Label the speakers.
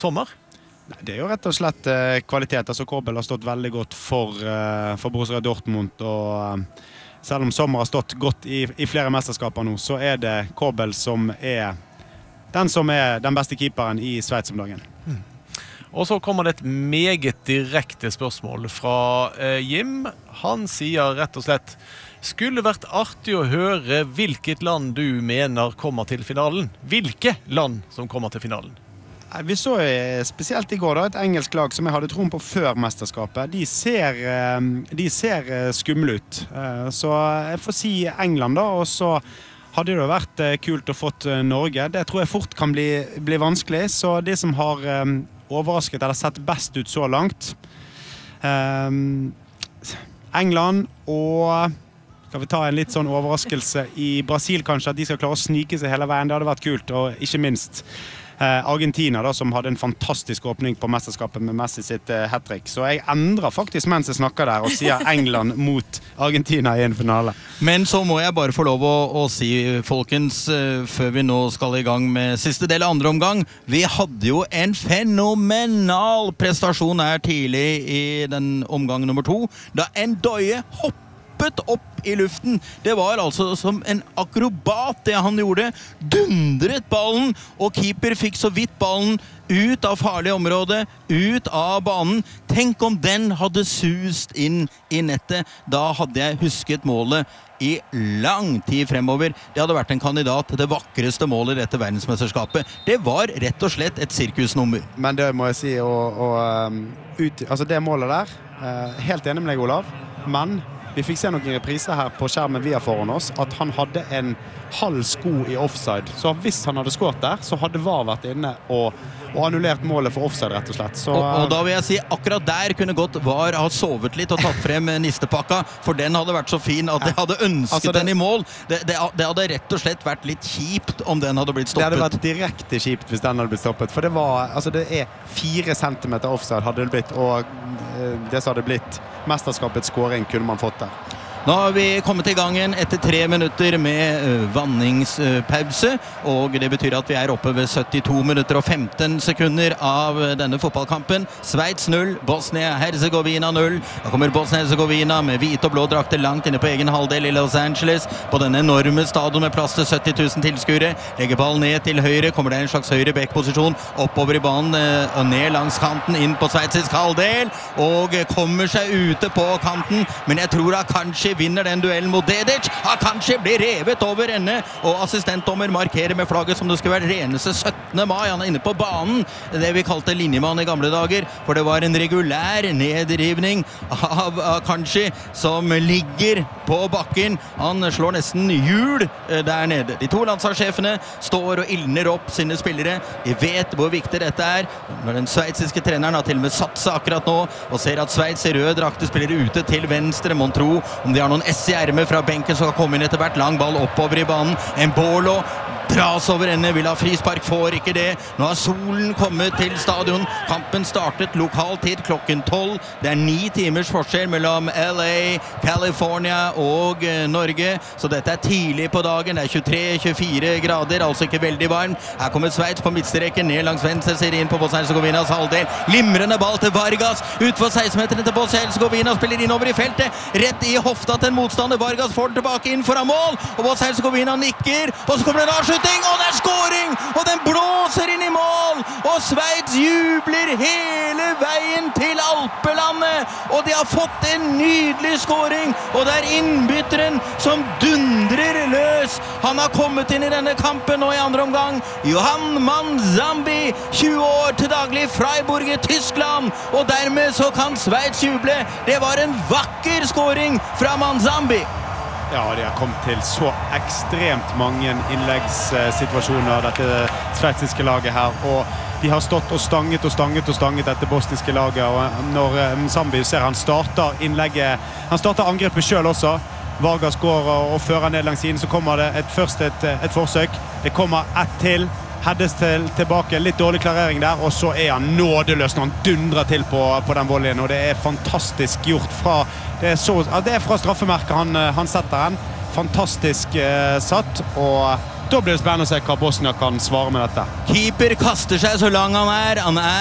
Speaker 1: sommer?
Speaker 2: Nei, det jo rett og slett kvalitet. Altså Kobel har stått veldig godt for Borussia Dortmund, og selv om Sommer har stått godt i flere mesterskaper nå, så det Kobel som den beste keeperen i Sveits om dagen.
Speaker 1: Og så kommer det et meget direkte spørsmål fra Jim. Han sier rett og slett: skulle vært artig å høre hvilket land du mener kommer til finalen. Hvilke land som kommer til finalen?
Speaker 2: Vi så spesielt i går da, et engelsk lag som jeg hadde troen på før mesterskapet. De ser skumle ut. Så jeg får si England da, og så hadde det vært kult å fått Norge. Det tror jeg fort kan bli vanskelig, så de som har overrasket eller sett best ut så langt, England, og skal vi ta en litt sånn overraskelse i Brasil kanskje, at de skal klare å snike seg hele veien. Det hadde vært kult, og ikke minst Argentina da, som hadde en fantastisk åpning på mesterskapet med Messi sitt hat-trick. Så jeg endrer faktisk mens jeg snakker der og sier England mot Argentina i en finale.
Speaker 3: Men så må jeg bare få lov å si, folkens, før vi nå skal i gang med siste del av andre omgang, vi hadde jo en fenomenal prestasjon her tidlig i den omgang nummer 2, da Ndoye hoppet opp i luften. Det var altså som en akrobat det han gjorde. Dundret ballen, og keeper fikk så vidt ballen ut av farlig område, ut av banen. Tenk om den hadde sust inn i nettet. Da hadde jeg husket målet i lang tid fremover. Det hadde vært en kandidat til det vakreste målet i dette verdensmesterskapet. Det var rett og slett et sirkusnummer.
Speaker 2: Men det må jeg si, altså det målet der, helt enig med deg, Olav, men vi fikk se noen repriser her på skjermen via foran oss, at han hadde en halv sko i offside. Så hvis han hadde skåret der, så hadde VAR vært inne og annullert målet for offside, rett og slett. Så,
Speaker 3: og da vil jeg si, akkurat der kunne godt VAR ha sovet litt og tatt frem nistepakka, for den hadde vært så fin at jeg hadde ønsket den i mål. Det hadde rett og slett vært litt kjipt om den hadde blitt stoppet.
Speaker 2: Det hadde vært direkte kjipt hvis den hadde blitt stoppet, for det 4 centimeter offside hadde det blitt, og det som hadde blitt mesterskapets scoring kunne man fått der.
Speaker 3: Nå har vi kommet i gangen etter 3 minutter med vanningspause, og det betyr at vi oppe ved 72 minutter og 15 sekunder av denne fotballkampen. Sveits 0, Bosnia-Herzegovina 0. Da kommer Bosnia-Herzegovina med hvite og blå drakter langt inne på egen halvdel i Los Angeles, på denne enorme stadion med plass til 70 000 tilskuere. Legger ballen ned til høyre, kommer det en slags høyre back-posisjon oppover i banen og ned langs kanten inn på sveitsisk halvdel, og kommer seg ute på kanten, men jeg tror at kanskje vinner den duellen mot Dedic. Han kanskje blir revet over ende, og assistentdommer markerer med flagget som det skulle være reneste 17. mai. Han inne på banen, det vi kalte linjemann i gamle dager, for det var en regulær nedrivning av Kanskje, som ligger på bakken. Han slår nesten hjul der nede. De 2 landslagssjefene står og ildner opp sine spillere. De vet hvor viktig dette Når den sveitsiske treneren har til og med satset akkurat nå, og ser at Sveits i rød drakte spiller ute til venstre, mon tro om de har noen S i ermet fra benken som kan komme inn etter hvert. Lang ball oppover i banen. Mbolo dras over ende, vil ha frispark, får ikke det. Nå har solen kommet til stadion. Kampen startet lokal tid klokken 12. Det 9 timers forskjell mellom LA, California og Norge, så dette tidlig på dagen. Det 23-24 grader, altså ikke veldig varmt. Her kommer Sveits på midtstreken, ned langs venstre side inn på Bosnia-Herzegovinas halvdel. Limrende ball til Vargas, ut for 16-meterne til Bosnia-Herzegovina, spiller innover i feltet, rett i hofta til en motstander. Vargas får den tilbake inn foran mål, og Bosnia-Herzegovina nikker, og så kommer det en avslutt, og det scoring, og den blåser inn i mål, og Sveits jubler hele veien til Alpelandet, og de har fått en nydelig scoring, og det innbytteren som dundrer løs. Han har kommet inn i denne kampen nå i andre omgang. Johan Manzambi, 20 år til daglig, Freiburg i Tyskland, og dermed så kan Sveits juble. Det var en vakker scoring fra Manzambi.
Speaker 2: Ja, de har kommet til så ekstremt mange innleggssituasjoner, dette sveitsiske laget her, og de har stått og stanget dette bosniske laget, og når Zambi ser han starter innlegget, han starter angrepet selv også. Vargas går og fører ned langs siden, så kommer det først et forsøk, det kommer ett til, heades tilbake, litt dårlig klarering der, og så han nådeløs når han dundrer til på den volleyen, og det fantastisk gjort fra det fra straffemerket han setter den. Fantastisk satt, og Da blir det spennende å se hva Bosnia kan svare med dette.
Speaker 3: Keeper kaster seg så lang han er. Han er